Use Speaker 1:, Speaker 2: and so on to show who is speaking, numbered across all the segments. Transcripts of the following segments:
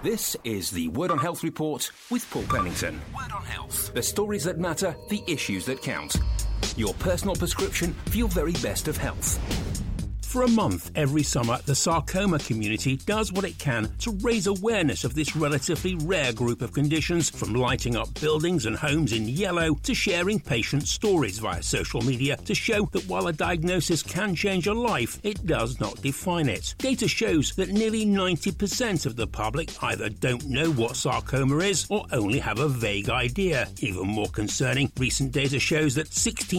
Speaker 1: This is the Word on Health report with Paul Pennington. Word on Health. The stories that matter, the issues that count. Your personal prescription for your very best of health. For a month every summer, the sarcoma community does what it can to raise awareness of this relatively rare group of conditions, from lighting up buildings and homes in yellow to sharing patient stories via social media to show that while a diagnosis can change a life, it does not define it. Data shows that nearly 90% of the public either don't know what sarcoma is or only have a vague idea. Even more concerning, recent data shows that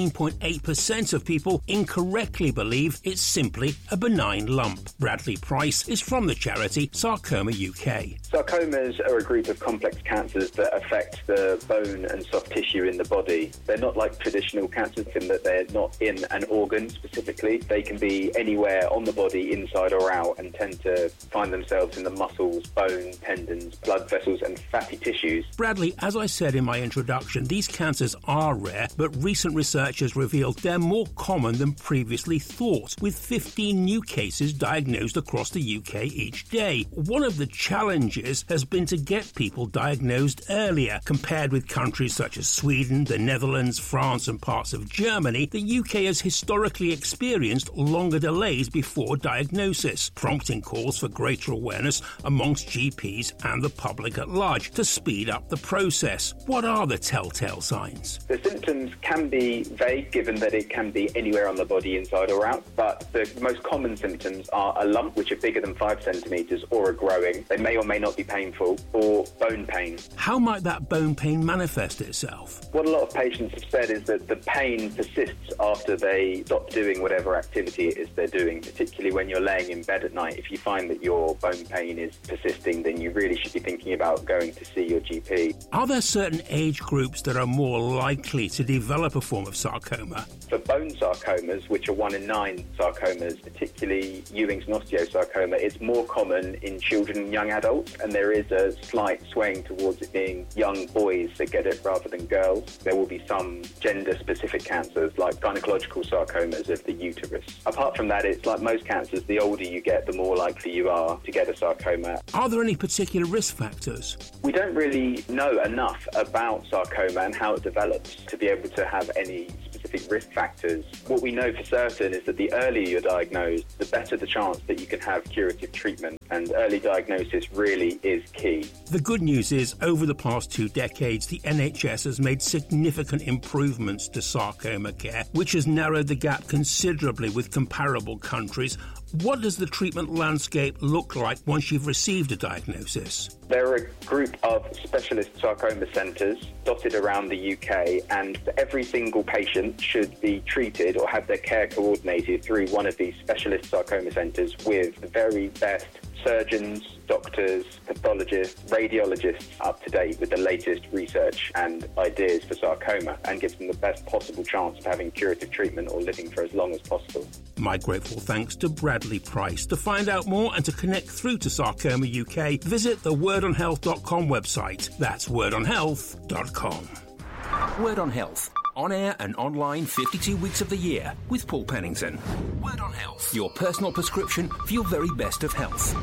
Speaker 1: 16.8% of people incorrectly believe it's simply a benign lump. Bradley Price is from the charity Sarcoma UK.
Speaker 2: Sarcomas are a group of complex cancers that affect the bone and soft tissue in the body. They're not like traditional cancers in that they're not in an organ specifically. They can be anywhere on the body, inside or out, and tend to find themselves in the muscles, bone, tendons, blood vessels and fatty tissues.
Speaker 1: Bradley, as I said in my introduction, these cancers are rare, but recent research has revealed they're more common than previously thought, with 15 new cases diagnosed across the UK each day. One of the challenges has been to get people diagnosed earlier. Compared with countries such as Sweden, the Netherlands, France and parts of Germany, the UK has historically experienced longer delays before diagnosis, prompting calls for greater awareness amongst GPs and the public at large to speed up the process. What are the telltale signs?
Speaker 2: The symptoms can be vague, given that it can be anywhere on the body, inside or out, but the most common symptoms are a lump which are bigger than 5 centimetres or are growing. They may or may not be painful, or bone pain.
Speaker 1: How might that bone pain manifest itself?
Speaker 2: What a lot of patients have said is that the pain persists after they stop doing whatever activity it is they're doing, particularly when you're laying in bed at night. If you find that your bone pain is persisting, then you really should be thinking about going to see your GP.
Speaker 1: Are there certain age groups that are more likely to develop a form of sarcoma?
Speaker 2: For bone sarcomas, which are 1 in 9 sarcomas, particularly Ewing's and osteosarcoma, it's more common in children and young adults, and there is a slight swaying towards it being young boys that get it rather than girls. There will be some gender-specific cancers like gynecological sarcomas of the uterus. Apart from that, it's like most cancers, the older you get, the more likely you are to get a sarcoma.
Speaker 1: Are there any particular risk factors?
Speaker 2: We don't really know enough about sarcoma and how it develops to be able to have any specific risk factors. What we know for certain is that the earlier you're diagnosed, the better the chance that you can have curative treatment, and early diagnosis really is key.
Speaker 1: The good news is, over the past 2 decades, the NHS has made significant improvements to sarcoma care, which has narrowed the gap considerably with comparable countries. What does the treatment landscape look like once you've received a diagnosis?
Speaker 2: There are a group of specialist sarcoma centres dotted around the UK, and every single patient should be treated or have their care coordinated through one of these specialist sarcoma centres with the very best surgeons, doctors, pathologists, radiologists up to date with the latest research and ideas for sarcoma, and gives them the best possible chance of having curative treatment or living for as long as possible.
Speaker 1: My grateful thanks to Bradley Price. To find out more and to connect through to Sarcoma UK, visit the wordonhealth.com website. That's wordonhealth.com. Word on Health. On air and online 52 weeks of the year with Paul Pennington. Word on Health. Your personal prescription for your very best of health.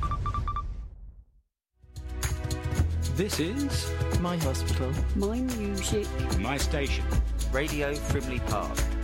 Speaker 3: This is
Speaker 4: My Hospital.
Speaker 5: My Music.
Speaker 3: My Station.
Speaker 4: Radio Frimley Park.